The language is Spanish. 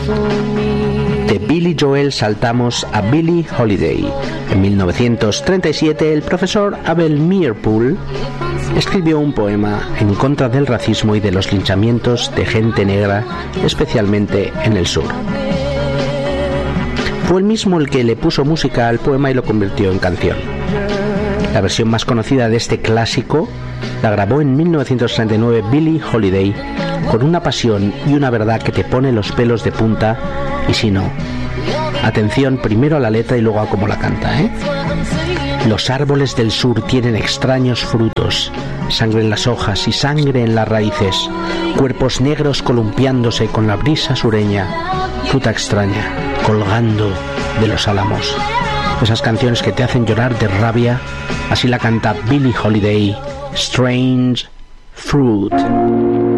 De Billy Joel saltamos a Billie Holiday. En 1937 el profesor Abel Meerpool escribió un poema en contra del racismo y de los linchamientos de gente negra, especialmente en el sur. Fue él mismo el que le puso música al poema y lo convirtió en canción. La versión más conocida de este clásico la grabó en 1939 Billie Holiday, con una pasión y una verdad que te pone los pelos de punta, y si no, atención primero a la letra y luego a cómo la canta, ¿eh? Los árboles del sur tienen extraños frutos, sangre en las hojas y sangre en las raíces, cuerpos negros columpiándose con la brisa sureña, fruta extraña, colgando de los álamos. Esas canciones que te hacen llorar de rabia, así la canta Billie Holiday, Strange Fruit.